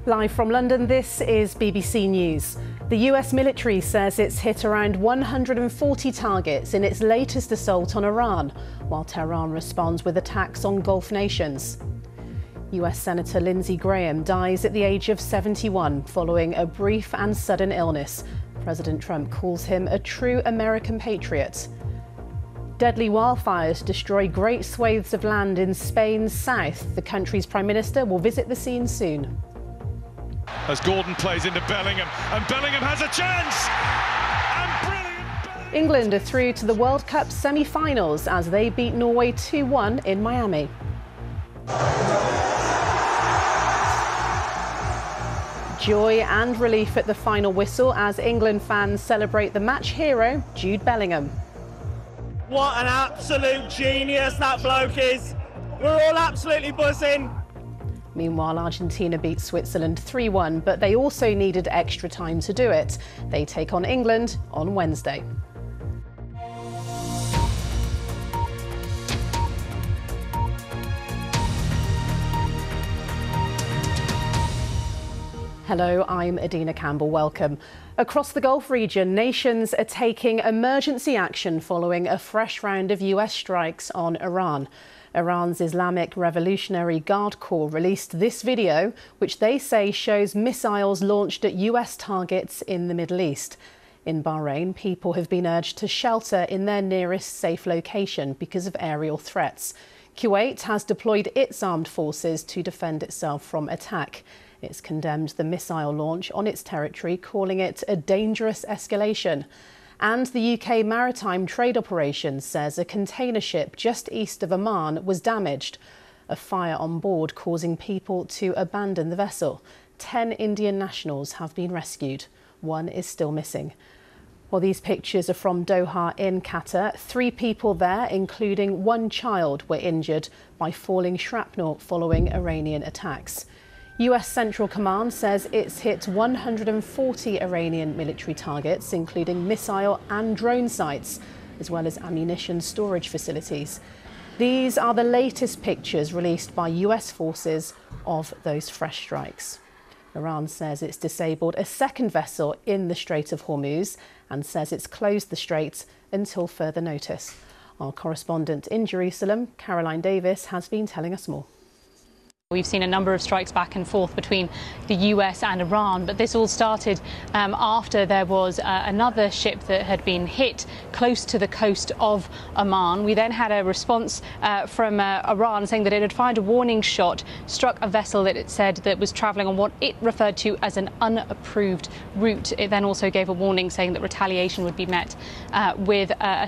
Live from London, this is BBC News. The US military says it's hit around 140 targets in its latest assault on Iran, while Tehran responds with attacks on Gulf nations. US Senator Lindsey Graham dies at the age of 71 following a brief and sudden illness. President Trump calls him a true American patriot. Deadly wildfires destroy great swathes of land in Spain's south. The country's Prime Minister will visit the scene soon. As Gordon plays into Bellingham, and Bellingham has a chance! And brilliant! England are through to the World Cup semi-finals as they beat Norway 2-1 in Miami. Joy and relief at the final whistle as England fans celebrate the match hero, Jude Bellingham. What an absolute genius that bloke is. We're all absolutely buzzing. Meanwhile, Argentina beat Switzerland 3-1, but they also needed extra time to do it. They take on England on Wednesday. Hello, I'm Adina Campbell. Welcome. Across the Gulf region, nations are taking emergency action following a fresh round of US strikes on Iran. Iran's Islamic Revolutionary Guard Corps released this video, which they say shows missiles launched at US targets in the Middle East. In Bahrain, people have been urged to shelter in their nearest safe location because of aerial threats. Kuwait has deployed its armed forces to defend itself from attack. It's condemned the missile launch on its territory, calling it a dangerous escalation. And the UK Maritime Trade Operations says a container ship just east of Oman was damaged. A fire on board causing people to abandon the vessel. 10 Indian nationals have been rescued. One is still missing. Well, these pictures are from Doha in Qatar. 3 people there, including 1 child, were injured by falling shrapnel following Iranian attacks. US Central Command says it's hit 140 Iranian military targets, including missile and drone sites, as well as ammunition storage facilities. These are the latest pictures released by US forces of those fresh strikes. Iran says it's disabled a second vessel in the Strait of Hormuz and says it's closed the strait until further notice. Our correspondent in Jerusalem, Caroline Davis, has been telling us more. We've seen a number of strikes back and forth between the US and Iran, but this all started after there was another ship that had been hit close to the coast of Oman. We then had a response from Iran saying that it had fired a warning shot, struck a vessel that it said that was travelling on what it referred to as an unapproved route. It then also gave a warning saying that retaliation would be met with a